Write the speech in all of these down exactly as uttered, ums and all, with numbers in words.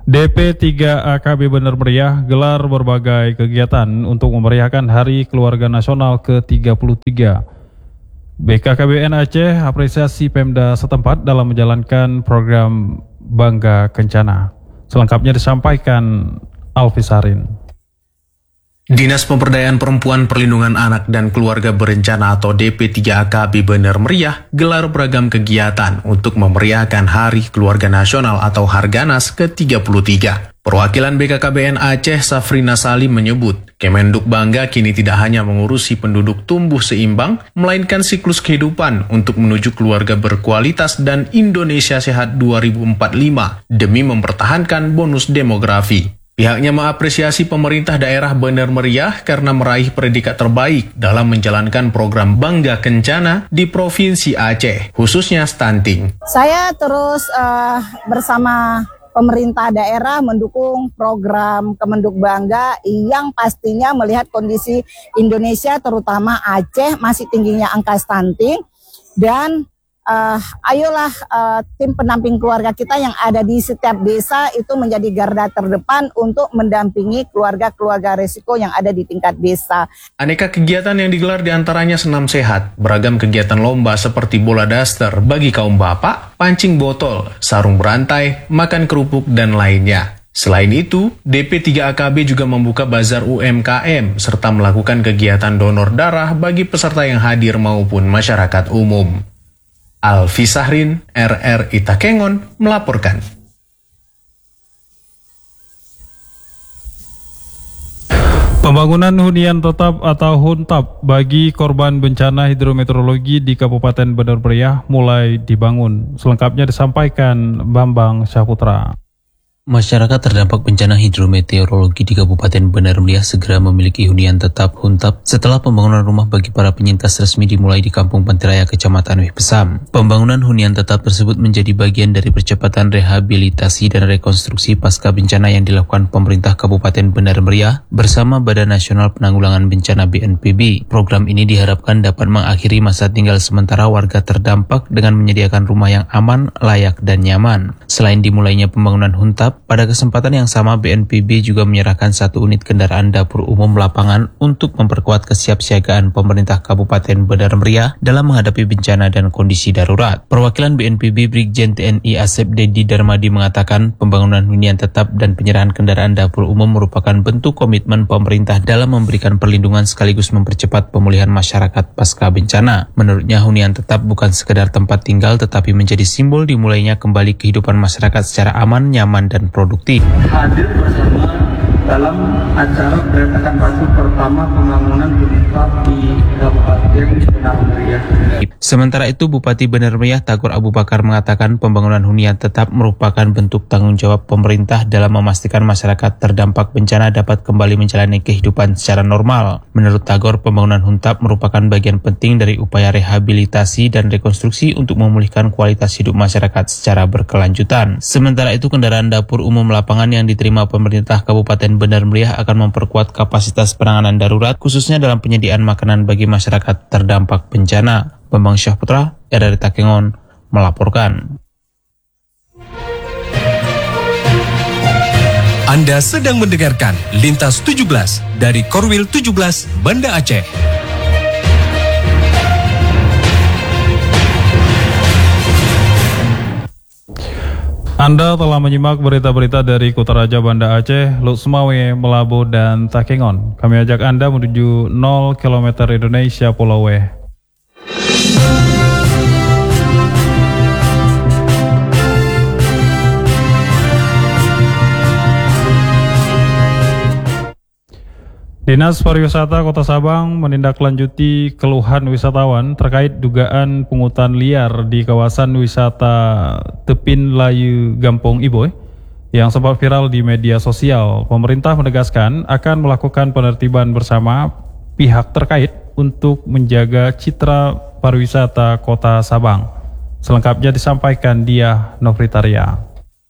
D P tiga A K B Bener Meriah gelar berbagai kegiatan untuk memeriahkan Hari Keluarga Nasional ke tiga puluh tiga. B K K B N Aceh apresiasi Pemda setempat dalam menjalankan program Bangga Kencana. Selengkapnya disampaikan Alfi Sarin. Dinas Pemberdayaan Perempuan Perlindungan Anak dan Keluarga Berencana atau D P tiga A K B Bener Meriah gelar beragam kegiatan untuk memeriahkan Hari Keluarga Nasional atau Harganas ke tiga puluh tiga. Perwakilan B K K B N Aceh Safrina Salim menyebut, Kemenduk Bangga kini tidak hanya mengurusi penduduk tumbuh seimbang, melainkan siklus kehidupan untuk menuju keluarga berkualitas dan Indonesia Sehat dua ribu empat puluh lima demi mempertahankan bonus demografi. Pihaknya mengapresiasi pemerintah daerah Bener Meriah karena meraih predikat terbaik dalam menjalankan program Bangga Kencana di Provinsi Aceh, khususnya stunting. Saya terus uh, bersama pemerintah daerah mendukung program Kemenduk Bangga yang pastinya melihat kondisi Indonesia terutama Aceh masih tingginya angka stunting dan Uh, ayolah uh, tim pendamping keluarga kita yang ada di setiap desa itu menjadi garda terdepan untuk mendampingi keluarga-keluarga resiko yang ada di tingkat desa. Aneka kegiatan yang digelar diantaranya senam sehat, beragam kegiatan lomba seperti bola daster bagi kaum bapak, pancing botol, sarung berantai, makan kerupuk, dan lainnya. Selain itu, D P tiga A K B juga membuka bazar U M K M serta melakukan kegiatan donor darah bagi peserta yang hadir maupun masyarakat umum. Alfi Sahrin, R R I Takengon, melaporkan. Pembangunan hunian tetap atau huntap bagi korban bencana hidrometeorologi di Kabupaten Bener Meriah mulai dibangun. Selengkapnya disampaikan Bambang Syahputra. Masyarakat terdampak bencana hidrometeorologi di Kabupaten Bener Meriah segera memiliki hunian tetap huntap setelah pembangunan rumah bagi para penyintas resmi dimulai di Kampung Pantiraya, Kecamatan Weh Besam. Pembangunan hunian tetap tersebut menjadi bagian dari percepatan rehabilitasi dan rekonstruksi pasca bencana yang dilakukan pemerintah Kabupaten Bener Meriah bersama Badan Nasional Penanggulangan Bencana B N P B. Program ini diharapkan dapat mengakhiri masa tinggal sementara warga terdampak dengan menyediakan rumah yang aman, layak, dan nyaman. Selain dimulainya pembangunan huntap, pada kesempatan yang sama B N P B juga menyerahkan satu unit kendaraan dapur umum lapangan untuk memperkuat kesiapsiagaan pemerintah Kabupaten Bener Meriah dalam menghadapi bencana dan kondisi darurat. Perwakilan B N P B Brigjen T N I Asep Dedi Darmadi mengatakan pembangunan hunian tetap dan penyerahan kendaraan dapur umum merupakan bentuk komitmen pemerintah dalam memberikan perlindungan sekaligus mempercepat pemulihan masyarakat pasca bencana. Menurutnya hunian tetap bukan sekedar tempat tinggal tetapi menjadi simbol dimulainya kembali kehidupan masyarakat secara aman, nyaman, dan produktif. Hadir bersama dalam acara peretakan batu pertama pembangunan huntap di Kabupaten Bener Meriah. Sementara itu, Bupati Bener Meriah Tagor Abu Bakar mengatakan pembangunan hunian tetap merupakan bentuk tanggung jawab pemerintah dalam memastikan masyarakat terdampak bencana dapat kembali menjalani kehidupan secara normal. Menurut Tagor, pembangunan huntap merupakan bagian penting dari upaya rehabilitasi dan rekonstruksi untuk memulihkan kualitas hidup masyarakat secara berkelanjutan. Sementara itu, kendaraan dapur umum lapangan yang diterima pemerintah Kabupaten Bener Meriah akan memperkuat kapasitas penanganan darurat khususnya dalam penyediaan makanan bagi masyarakat terdampak bencana. Bambang Syahputra, R R I Takengon, melaporkan. Anda sedang mendengarkan Lintas tujuh belas dari Korwil tujuh belas Banda Aceh. Anda telah menyimak berita-berita dari Kutaraja Banda Aceh, Lutsmawe, Melabu, dan Takengon. Kami ajak Anda menuju nol kilometer Indonesia Pulau Weh. Dinas Pariwisata Kota Sabang menindaklanjuti keluhan wisatawan terkait dugaan pungutan liar di kawasan wisata Tepin Layu Gampong Iboy yang sempat viral di media sosial. Pemerintah menegaskan akan melakukan penertiban bersama pihak terkait untuk menjaga citra pariwisata Kota Sabang. Selengkapnya disampaikan Diah Novritaria.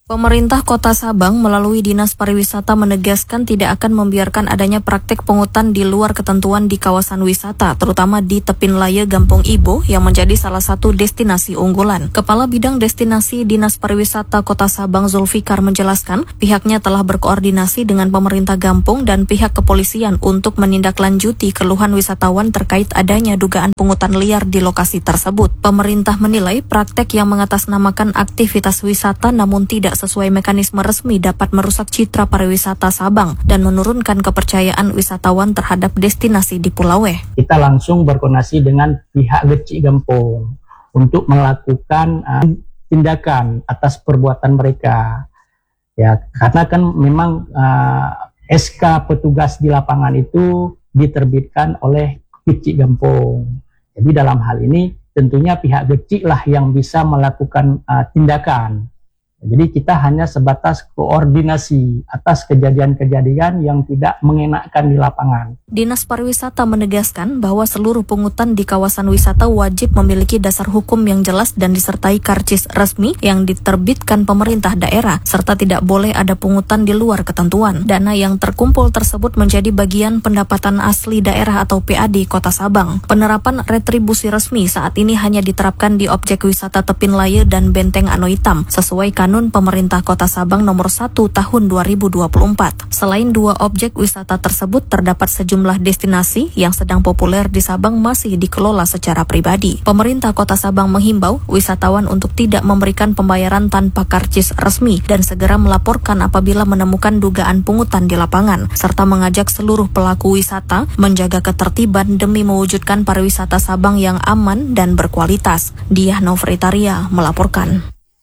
Pemerintah Kota Sabang melalui Dinas Pariwisata menegaskan tidak akan membiarkan adanya praktik pungutan di luar ketentuan di kawasan wisata, terutama di Tepin Laya Gampong Ibo yang menjadi salah satu destinasi unggulan. Kepala Bidang Destinasi Dinas Pariwisata Kota Sabang Zulfikar menjelaskan, pihaknya telah berkoordinasi dengan pemerintah Gampong dan pihak kepolisian untuk menindaklanjuti keluhan wisatawan terkait adanya dugaan pungutan liar di lokasi tersebut. Pemerintah menilai praktek yang mengatasnamakan aktivitas wisata namun tidak sesuai mekanisme resmi dapat merusak citra pariwisata Sabang dan menurunkan kepercayaan wisatawan terhadap destinasi di Pulau W. Kita langsung berkoordinasi dengan pihak Gecik Gampong untuk melakukan uh, tindakan atas perbuatan mereka. Ya, karena kan memang uh, S K petugas di lapangan itu diterbitkan oleh Gecik Gampong. Jadi dalam hal ini tentunya pihak Gecik lah yang bisa melakukan uh, tindakan. Jadi kita hanya sebatas koordinasi atas kejadian-kejadian yang tidak mengenakkan di lapangan. Dinas Pariwisata menegaskan bahwa seluruh pungutan di kawasan wisata wajib memiliki dasar hukum yang jelas dan disertai karcis resmi yang diterbitkan pemerintah daerah, serta tidak boleh ada pungutan di luar ketentuan. Dana yang terkumpul tersebut menjadi bagian pendapatan asli daerah atau P A D Kota Sabang. Penerapan retribusi resmi saat ini hanya diterapkan di objek wisata Tepin Laya dan Benteng Ano Hitam, sesuai Kanun Pemerintah Kota Sabang nomor satu tahun dua ribu dua puluh empat. Selain dua objek wisata tersebut, terdapat sejumlah destinasi yang sedang populer di Sabang masih dikelola secara pribadi. Pemerintah Kota Sabang menghimbau wisatawan untuk tidak memberikan pembayaran tanpa karcis resmi dan segera melaporkan apabila menemukan dugaan pungutan di lapangan, serta mengajak seluruh pelaku wisata menjaga ketertiban demi mewujudkan pariwisata Sabang yang aman dan berkualitas. Diah Novritaria melaporkan.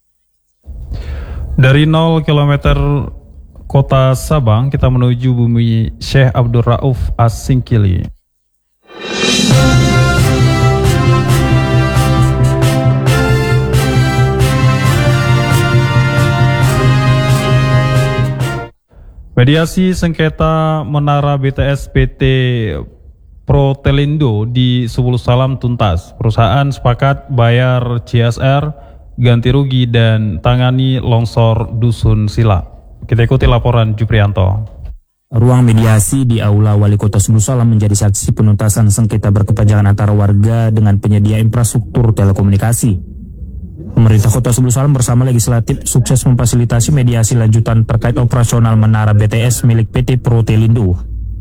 Dari nol kilometer Kota Sabang, kita menuju bumi Syekh Abdul Rauf As-Singkili. Mediasi sengketa menara B T S P T Protelindo di Subul Salam tuntas. Perusahaan sepakat bayar C S R, ganti rugi dan tangani longsor Dusun Sila. Kita ikuti laporan Juprianto. Ruang mediasi di Aula Wali Kota Subul Salam menjadi saksi penuntasan sengketa berkepanjangan antara warga dengan penyedia infrastruktur telekomunikasi. Pemerintah Kota Subul Salam bersama legislatif sukses memfasilitasi mediasi lanjutan terkait operasional menara B T S milik P T Protelindo.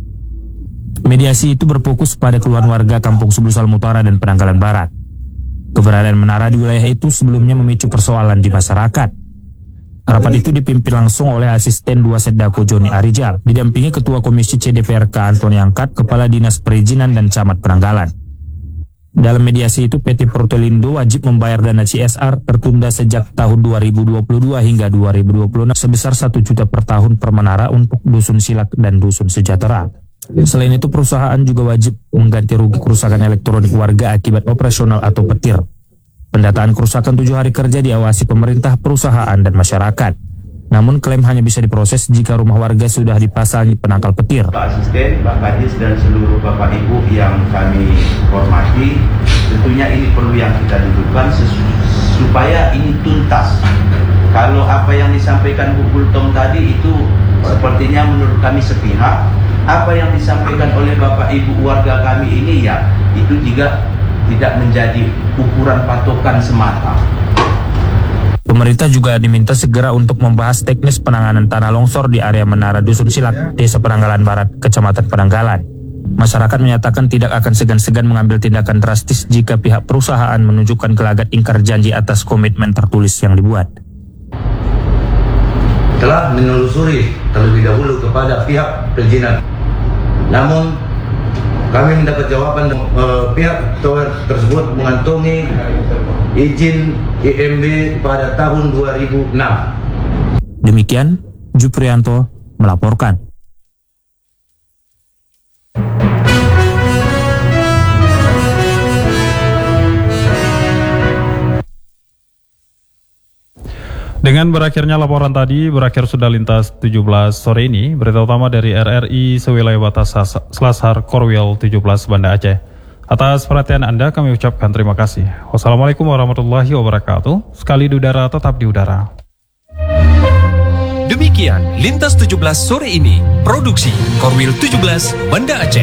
Mediasi itu berfokus pada keluhan warga Kampung Subul Salam Utara dan Penanggalan Barat. Keberadaan menara di wilayah itu sebelumnya memicu persoalan di masyarakat. Rapat itu dipimpin langsung oleh Asisten dua Setdako Joni Arijal, didampingi Ketua Komisi C D P R K Antoni Angkat, Kepala Dinas Perizinan dan Camat Penanggalan. Dalam mediasi itu, P T Protelindo wajib membayar dana C S R tertunda sejak tahun dua ribu dua puluh dua hingga dua ribu dua puluh enam sebesar satu juta per tahun per menara untuk Dusun Silak dan Dusun Sejahtera. Selain itu, perusahaan juga wajib mengganti rugi kerusakan elektronik warga akibat operasional atau petir. Pendataan kerusakan tujuh hari kerja diawasi pemerintah, perusahaan, dan masyarakat. Namun klaim hanya bisa diproses jika rumah warga sudah dipasangi penangkal petir. Pak Asisten, Pak Kadis, dan seluruh Bapak Ibu yang kami hormati, tentunya ini perlu yang kita dudukkan supaya ini tuntas. Kalau apa yang disampaikan Bu Kultom tadi itu sepertinya menurut kami sepihak. Apa yang disampaikan oleh Bapak Ibu warga kami ini ya, itu juga tidak menjadi ukuran patokan semata. Pemerintah juga diminta segera untuk membahas teknis penanganan tanah longsor di area Menara Dusun Silak, Desa Penanggalan Barat, Kecamatan Penanggalan. Masyarakat menyatakan tidak akan segan-segan mengambil tindakan drastis jika pihak perusahaan menunjukkan gelagat ingkar janji atas komitmen tertulis yang dibuat. Telah menelusuri terlebih dahulu kepada pihak perizinan. Namun kami mendapat jawaban uh, pihak tower tersebut mengantongi izin I M B pada tahun dua ribu enam. Demikian, Juprianto melaporkan. Dengan berakhirnya laporan tadi, berakhir sudah lintas tujuh belas sore ini. Berita utama dari R R I sewilayah batas Selasar Korwil tujuh belas Banda Aceh. Atas perhatian Anda kami ucapkan terima kasih. Wassalamualaikum warahmatullahi wabarakatuh. Sekali di udara tetap di udara. Demikian Lintas tujuh belas sore ini. Produksi Korwil tujuh belas Banda Aceh.